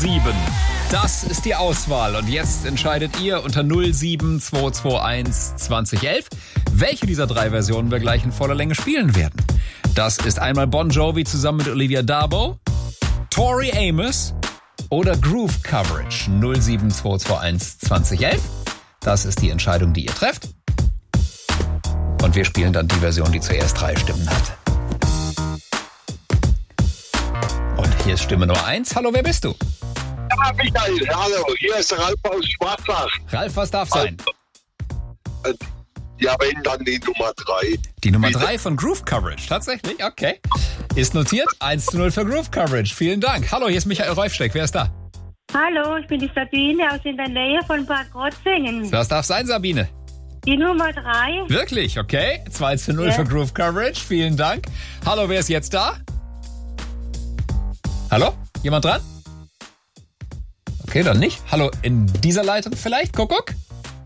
007. Das ist die Auswahl. Und jetzt entscheidet ihr unter 07221 2011, welche dieser 3 Versionen wir gleich in voller Länge spielen werden. Das ist einmal Bon Jovi zusammen mit Olivia Darbo, Tori Amos oder Groove Coverage. 07221 2011. Das ist die Entscheidung, die ihr trefft. Und wir spielen dann die Version, die zuerst 3 Stimmen hat. Und hier ist Stimme Nummer 1. Hallo, wer bist du? Ja, Michael, hallo, hier ist Ralf aus Schwarzach. Ralf, was darf sein? Ja, wenn dann die Nummer 3. Die Nummer 3 von Groove Coverage, tatsächlich, okay. Ist notiert, 1:0 für Groove Coverage. Vielen Dank. Hallo, hier ist Michael Reufsteck, wer ist da? Hallo, ich bin die Sabine aus in der Nähe von Bad Krotzingen. Was darf sein, Sabine? Die Nummer 3. Wirklich, okay. 2:0 für Groove Coverage, vielen Dank. Hallo, wer ist jetzt da? Hallo? Jemand dran? Okay, dann nicht. Hallo, in dieser Leitung vielleicht? Kuckuck?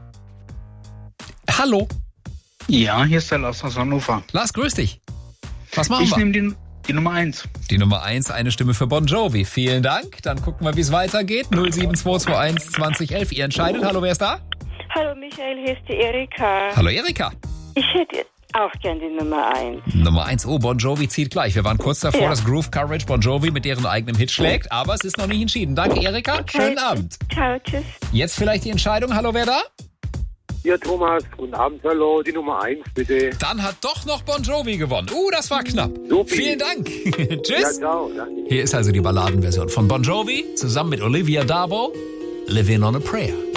Hallo? Ja, hier ist der Lars aus Hannover. Lars, grüß dich. Was machen Ich wir? nehme die Nummer 1. Die Nummer 1, eine Stimme für Bon Jovi. Vielen Dank. Dann gucken wir, wie es weitergeht. 07221 2011. Ihr entscheidet. Hallo, wer ist da? Hallo Michael, hier ist die Erika. Hallo, Erika. Ich hätte auch gern die Nummer 1. Nummer 1. Oh, Bon Jovi zieht gleich. Wir waren kurz davor, Ja. dass Groove Coverage Bon Jovi mit deren eigenem Hit schlägt. Aber es ist noch nicht entschieden. Danke, Erika. Schönen Abend. Ciao, tschüss. Jetzt vielleicht die Entscheidung. Hallo, wer da? Hier Thomas, guten Abend, hallo, die Nummer 1 bitte. Dann hat doch noch Bon Jovi gewonnen. Das war knapp. Supi. Vielen Dank. Ja, Tschüss. ciao, danke. Hier ist also die Balladenversion von Bon Jovi zusammen mit Olivia Darbo. Living on a Prayer.